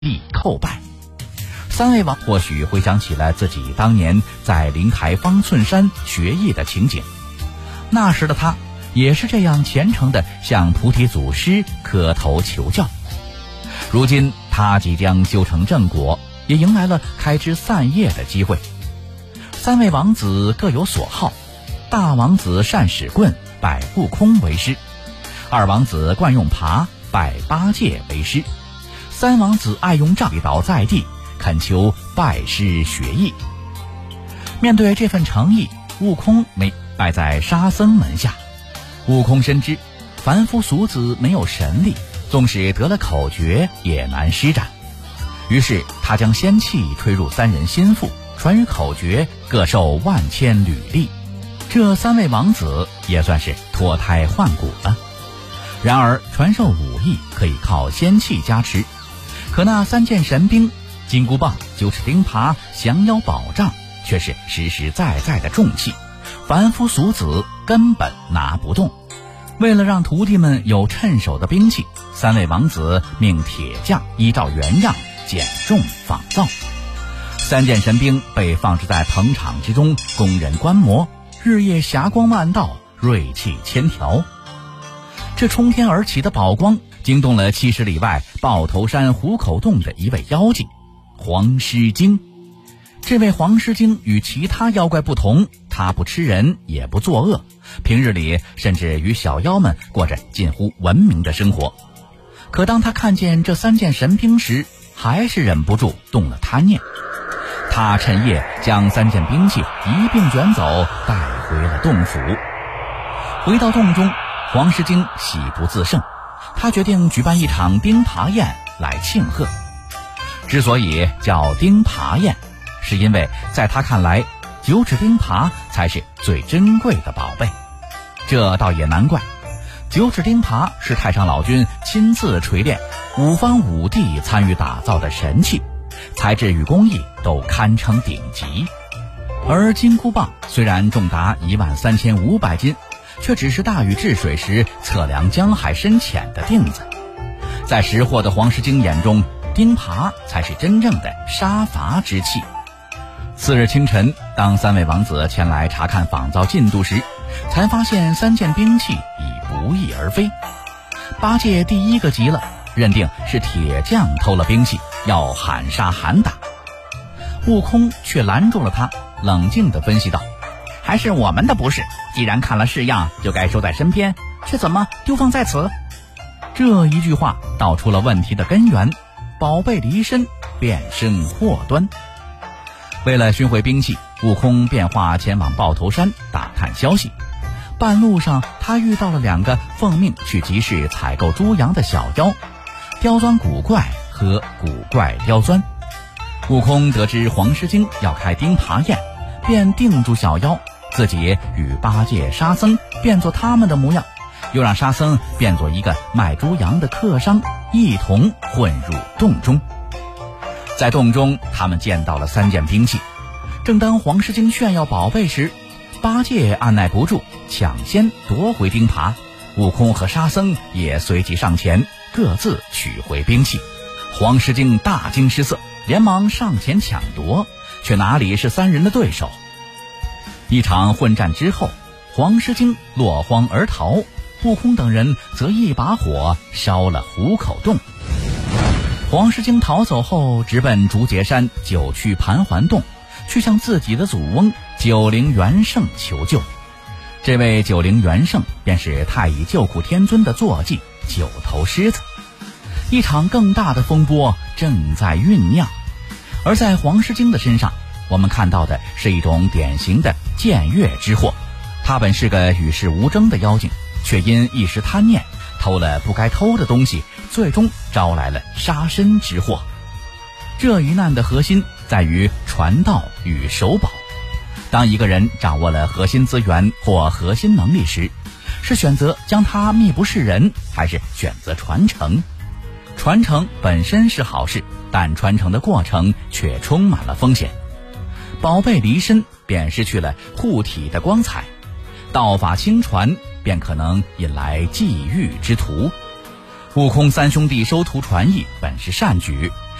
力叩拜。三位王或许回想起了自己当年在灵台方寸山学艺的情景，那时的他也是这样虔诚地向菩提祖师磕头求教。如今他即将修成正果，也迎来了开枝散叶的机会。三位王子各有所好，大王子善使棍，拜悟空为师；二王子惯用耙，拜八戒为师；三王子爱用杖，跪倒在地，恳求拜师学艺。面对这份诚意，悟空没拜在沙僧门下。悟空深知凡夫俗子没有神力，纵使得了口诀也难施展，于是他将仙气吹入三人心腹，传于口诀，各受万千履历。这三位王子也算是脱胎换骨了。然而传授武艺可以靠仙气加持，可那三件神兵金箍棒、九齿钉耙、降妖宝杖却是实实在在的重器，凡夫俗子根本拿不动。为了让徒弟们有趁手的兵器，三位王子命铁匠依照原样减重仿造。三件神兵被放置在棚场之中，供人观摩，日夜霞光万道，锐气千条。这冲天而起的宝光惊动了70里外豹头山虎口洞的一位妖精黄狮精。这位黄狮精与其他妖怪不同，他不吃人也不作恶，平日里甚至与小妖们过着近乎文明的生活。可当他看见这三件神兵时，还是忍不住动了贪念。他趁夜将三件兵器一并卷走，带回了洞府。回到洞中，黄狮精喜不自胜，他决定举办一场钉耙宴来庆贺。之所以叫钉耙宴，是因为在他看来，九齿钉耙才是最珍贵的宝贝。这倒也难怪，九齿钉耙是太上老君亲自锤炼，5方5帝参与打造的神器，材质与工艺都堪称顶级。而金箍棒虽然重达13500斤，却只是大禹治水时测量江海深浅的锭子。在识货的黄狮精眼中，钉耙才是真正的杀伐之气。次日清晨，当三位王子前来查看仿造进度时，才发现三件兵器已不翼而飞。八戒第一个急了，认定是铁匠偷了兵器，要喊杀喊打。悟空却拦住了他，冷静地分析道：还是我们的不是，既然看了式样就该收在身边，却怎么丢放在此？这一句话道出了问题的根源，宝贝离身便生祸端。为了寻回兵器，悟空变化前往豹头山打探消息。半路上他遇到了2个奉命去集市采购猪羊的小妖，刁钻古怪和古怪刁钻。悟空得知黄狮精要开钉耙宴，便定住小妖，自己与八戒、沙僧变作他们的模样，又让沙僧变作一个卖猪羊的客商，一同混入洞中。在洞中，他们见到了3件兵器。正当黄狮精炫耀宝贝时，八戒按耐不住，抢先夺回钉耙。悟空和沙僧也随即上前，各自取回兵器。黄狮精大惊失色，连忙上前抢夺，却哪里是3人的对手。一场混战之后，黄狮精落荒而逃，悟空等人则一把火烧了虎口洞。黄狮精逃走后，直奔竹节山九曲盘桓洞，去向自己的祖翁九灵元圣求救。这位九灵元圣便是太乙救苦天尊的坐骑九头狮子。一场更大的风波正在酝酿，而在黄狮精的身上，我们看到的是一种典型的僭越之祸。他本是个与世无争的妖精，却因一时贪念偷了不该偷的东西，最终招来了杀身之祸。这一难的核心在于传道与守宝。当一个人掌握了核心资源或核心能力时，是选择将它秘不示人，还是选择传承？传承本身是好事，但传承的过程却充满了风险。宝贝离身便失去了护体的光彩，道法轻传便可能引来觊觎之徒。悟空3兄弟收徒传艺本是善举，